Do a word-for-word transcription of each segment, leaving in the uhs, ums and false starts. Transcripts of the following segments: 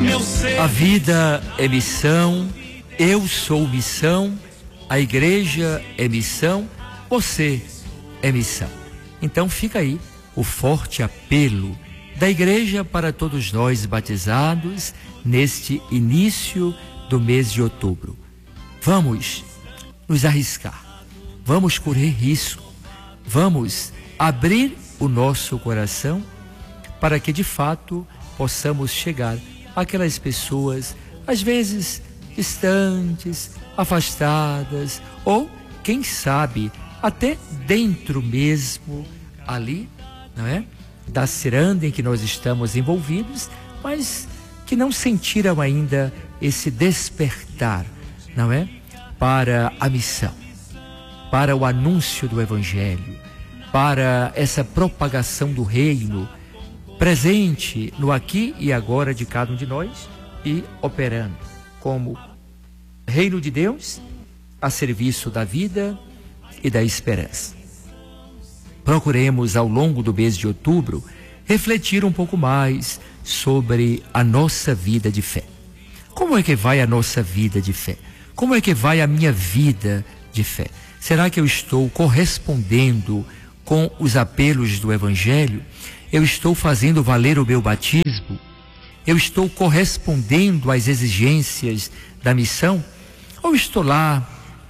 A vida é missão, eu sou missão, a igreja é missão, você é missão. Então fica aí o forte apelo da igreja para todos nós batizados neste início do mês de outubro. Vamos nos arriscar, vamos correr risco, vamos abrir o nosso coração para que de fato possamos chegar àquelas pessoas, às vezes distantes, afastadas, ou quem sabe até dentro mesmo ali, não é? Da ciranda em que nós estamos envolvidos, mas que não sentiram ainda esse despertar, não é? Para a missão, para o anúncio do Evangelho, para essa propagação do reino, presente no aqui e agora de cada um de nós e operando como reino de Deus a serviço da vida e da esperança. Procuremos ao longo do mês de outubro refletir um pouco mais sobre a nossa vida de fé. Como é que vai a nossa vida de fé? Como é que vai a minha vida de fé? Será que eu estou correspondendo com os apelos do Evangelho? Eu estou fazendo valer o meu batismo? Eu estou correspondendo às exigências da missão? Ou estou lá,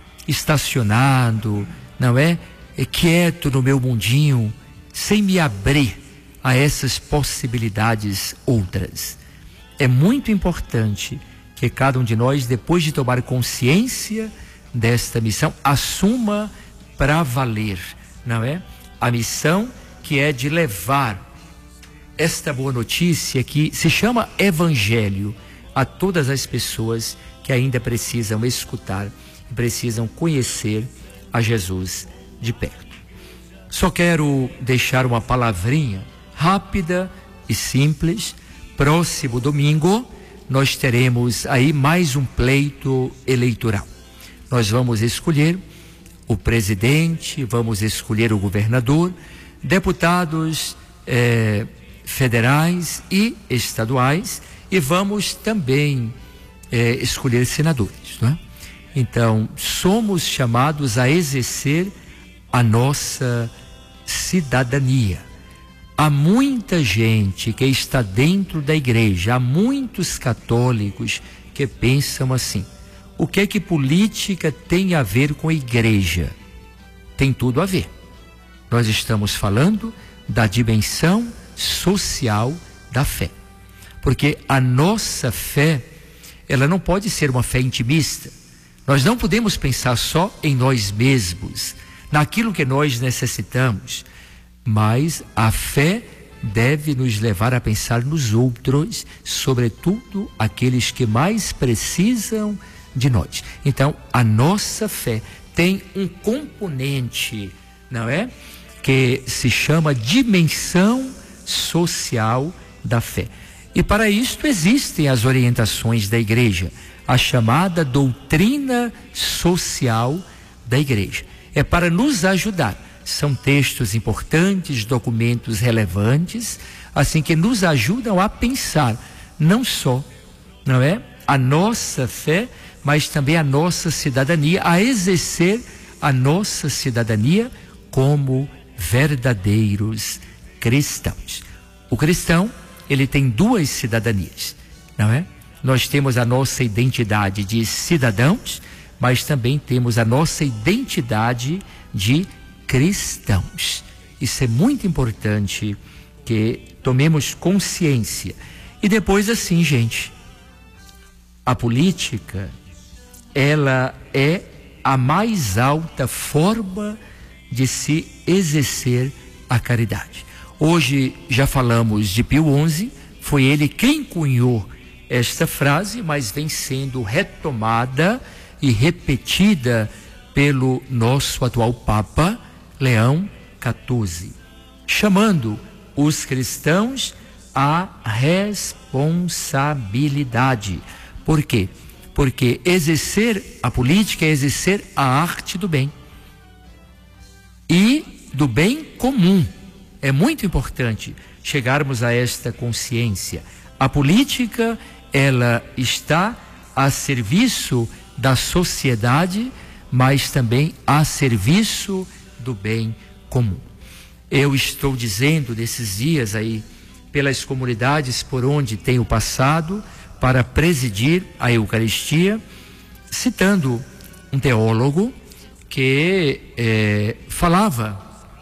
estacionado, não é? E quieto no meu mundinho, sem me abrir a essas possibilidades outras? É muito importante que cada um de nós, depois de tomar consciência desta missão, assuma para valer, não é? A missão que é de levar esta boa notícia que se chama Evangelho a todas as pessoas que ainda precisam escutar e precisam conhecer a Jesus de perto. Só quero deixar uma palavrinha rápida e simples. Próximo domingo nós teremos aí mais um pleito eleitoral. Nós vamos escolher o presidente, vamos escolher o governador, deputados eh, federais e estaduais, e vamos também eh, escolher senadores, não é? Então, somos chamados a exercer a nossa cidadania. Há muita gente que está dentro da igreja, há muitos católicos que pensam assim: o que é que política tem a ver com a igreja? Tem tudo a ver. Nós estamos falando da dimensão social da fé. Porque a nossa fé, ela não pode ser uma fé intimista. Nós não podemos pensar só em nós mesmos, naquilo que nós necessitamos, mas a fé deve nos levar a pensar nos outros, sobretudo aqueles que mais precisam de nós. Então, a nossa fé tem um componente, não é? Que se chama dimensão social da fé. E para isto existem as orientações da igreja, a chamada doutrina social da igreja. É para nos ajudar. São textos importantes, documentos relevantes, assim que nos ajudam a pensar não só, não é, a nossa fé, mas também a nossa cidadania, a exercer a nossa cidadania como verdadeiros cristãos. O cristão, ele tem duas cidadanias, não é? Nós temos a nossa identidade de cidadãos, mas também temos a nossa identidade de cristãos. Isso é muito importante que tomemos consciência. E depois assim, gente, a política, ela é a mais alta forma de se exercer a caridade. Hoje já falamos de Pio onze, foi ele quem cunhou esta frase, mas vem sendo retomada e repetida pelo nosso atual Papa Leão quatorze, chamando os cristãos à responsabilidade. Por quê? Porque exercer a política é exercer a arte do bem e do bem comum. É muito importante chegarmos a esta consciência. A política ela está a serviço da sociedade, mas também a serviço do bem comum. Eu estou dizendo desses dias aí, pelas comunidades por onde tenho passado para presidir a Eucaristia, citando um teólogo que é, falava,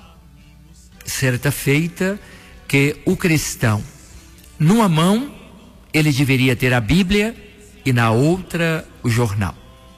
certa feita, que o cristão, numa mão, ele deveria ter a Bíblia e na outra o jornal.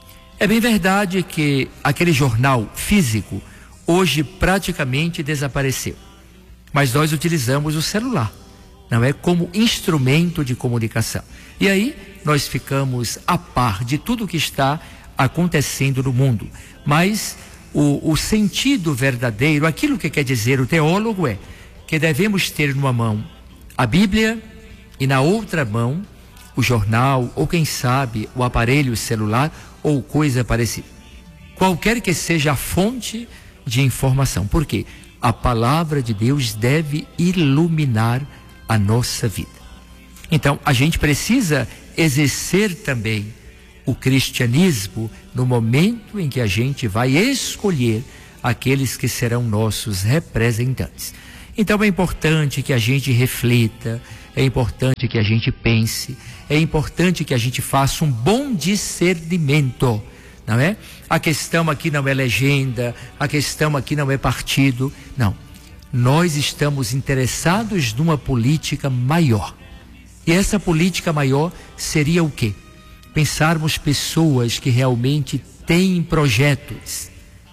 É bem verdade que aquele jornal físico hoje praticamente desapareceu, mas nós utilizamos o celular, não é, como instrumento de comunicação. E aí nós ficamos a par de tudo que está acontecendo no mundo. Mas o, o sentido verdadeiro, aquilo que quer dizer o teólogo é que devemos ter numa mão a Bíblia e na outra mão o jornal, ou quem sabe o aparelho celular ou coisa parecida. Qualquer que seja a fonte de informação. Por quê? A palavra de Deus deve iluminar a nossa vida. Então, a gente precisa exercer também o cristianismo no momento em que a gente vai escolher aqueles que serão nossos representantes. Então, é importante que a gente reflita, é importante que a gente pense, é importante que a gente faça um bom discernimento, não é? A questão aqui não é legenda, a questão aqui não é partido, não. Nós estamos interessados numa política maior. E essa política maior seria o quê? Pensarmos pessoas que realmente têm projetos.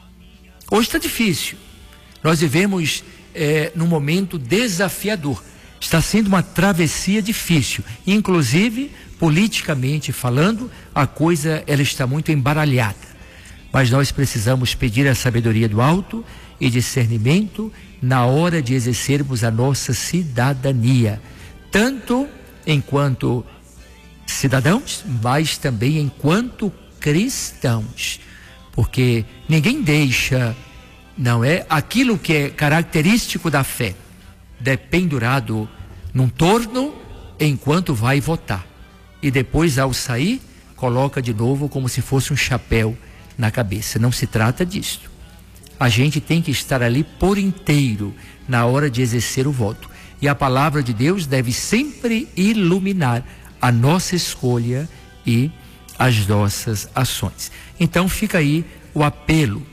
Hoje está difícil. Nós vivemos é, num momento desafiador. Está sendo uma travessia difícil. Inclusive, politicamente falando, a coisa ela está muito embaralhada. Mas nós precisamos pedir a sabedoria do alto e discernimento na hora de exercermos a nossa cidadania. Tanto enquanto cidadãos, mas também enquanto cristãos. Porque ninguém deixa, não é, aquilo que é característico da fé, dependurado num torno enquanto vai votar. E depois, ao sair, coloca de novo como se fosse um chapéu na cabeça. Não se trata disso. A gente tem que estar ali por inteiro na hora de exercer o voto. E a palavra de Deus deve sempre iluminar a nossa escolha e as nossas ações. Então fica aí o apelo.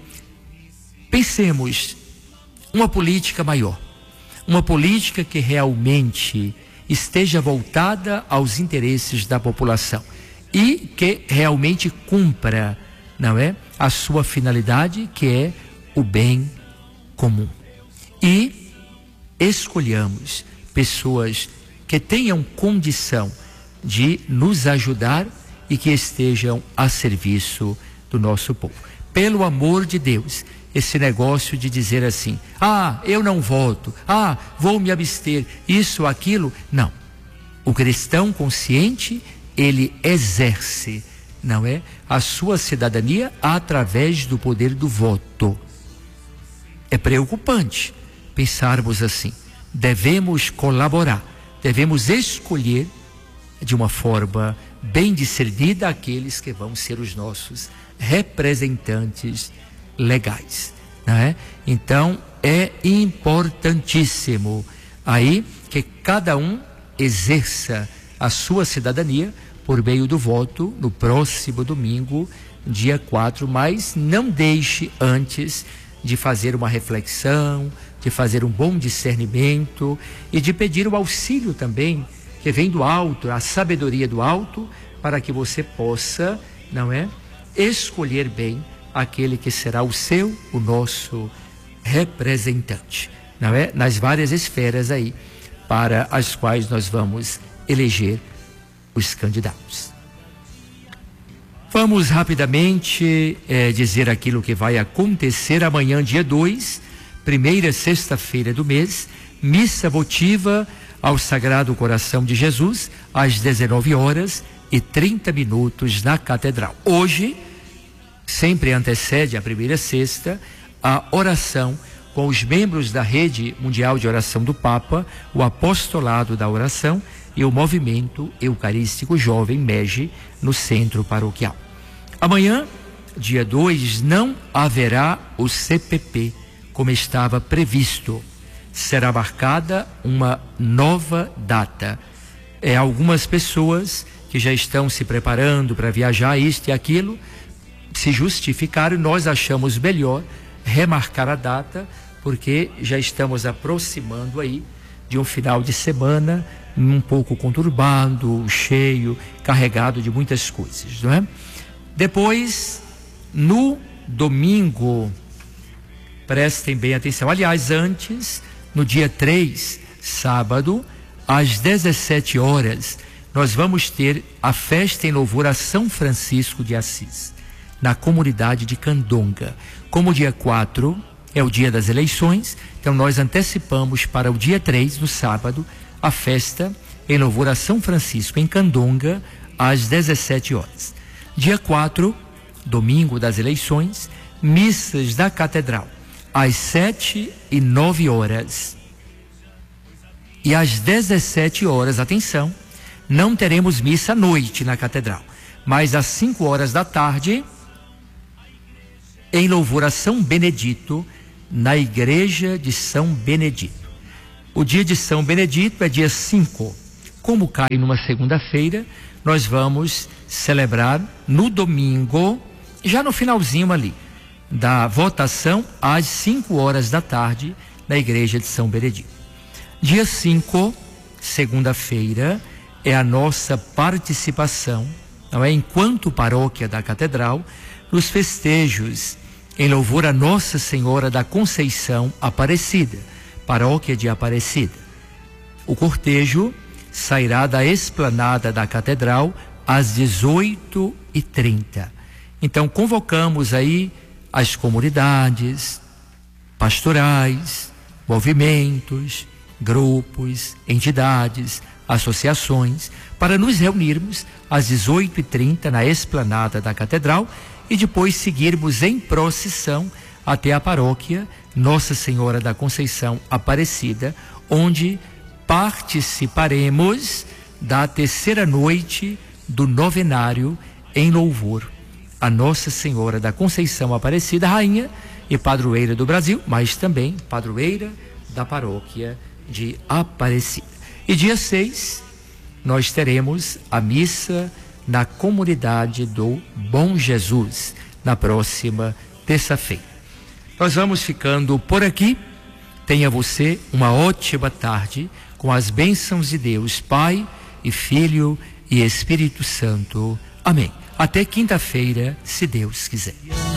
Pensemos uma política maior. Uma política que realmente esteja voltada aos interesses da população e que realmente cumpra, não é, a sua finalidade, que é o bem comum. E escolhamos pessoas que tenham condição de nos ajudar e que estejam a serviço do nosso povo. Pelo amor de Deus, esse negócio de dizer assim, ah, eu não voto, ah, vou me abster, isso, aquilo, não. O cristão consciente, ele exerce, não é, a sua cidadania através do poder do voto. É preocupante pensarmos assim. Devemos colaborar, devemos escolher de uma forma bem discernida aqueles que vão ser os nossos representantes legais, não é? Então é importantíssimo aí que cada um exerça a sua cidadania por meio do voto no próximo domingo, dia quatro, mas não deixe antes de fazer uma reflexão, de fazer um bom discernimento e de pedir o auxílio também que vem do alto, a sabedoria do alto, para que você possa, não é, escolher bem aquele que será o seu, o nosso representante, não é, nas várias esferas aí para as quais nós vamos eleger os candidatos. Vamos rapidamente é, dizer aquilo que vai acontecer amanhã, dia dois, primeira sexta-feira do mês, missa votiva ao Sagrado Coração de Jesus, às dezenove horas e trinta minutos na Catedral. Hoje, sempre antecede a primeira sexta, a oração com os membros da Rede Mundial de Oração do Papa, o Apostolado da Oração, e o Movimento Eucarístico Jovem M E G no Centro Paroquial. Amanhã, dia dois, não haverá o C P P como estava previsto. Será marcada uma nova data. É, algumas pessoas que já estão se preparando para viajar, isto e aquilo, se justificaram, nós achamos melhor remarcar a data, porque já estamos aproximando aí de um final de semana um pouco conturbado, cheio, carregado de muitas coisas, não é? Depois, no domingo, prestem bem atenção, aliás, antes, no dia três, sábado, às dezessete horas, nós vamos ter a festa em louvor a São Francisco de Assis, na comunidade de Candonga. Como o dia quatro é o dia das eleições, então nós antecipamos para o dia três, no sábado, a festa em louvor a São Francisco em Candonga, às dezessete horas. Dia quatro, domingo das eleições, missas da Catedral, às sete e nove horas. E às dezessete horas, atenção, não teremos missa à noite na Catedral, mas às cinco horas da tarde, em louvor a São Benedito, na Igreja de São Benedito. O dia de São Benedito é dia cinco. Como cai numa segunda-feira, nós vamos celebrar no domingo, já no finalzinho ali, da votação, às cinco horas da tarde, na Igreja de São Benedito. Dia cinco, segunda-feira, é a nossa participação, não é, enquanto paróquia da Catedral, nos festejos em louvor a Nossa Senhora da Conceição Aparecida, paróquia de Aparecida. O cortejo sairá da esplanada da Catedral às dezoito e trinta. Então convocamos aí as comunidades, pastorais, movimentos, grupos, entidades, associações, para nos reunirmos às dezoito e trinta na esplanada da Catedral e depois seguirmos em procissão até a paróquia Nossa Senhora da Conceição Aparecida, onde participaremos da terceira noite do novenário em louvor a Nossa Senhora da Conceição Aparecida, rainha e padroeira do Brasil, mas também padroeira da paróquia de Aparecida. E dia seis, nós teremos a missa na comunidade do Bom Jesus, na próxima terça-feira. Nós vamos ficando por aqui. Tenha você uma ótima tarde com as bênçãos de Deus, Pai e Filho e Espírito Santo. Amém. Até quinta-feira, se Deus quiser.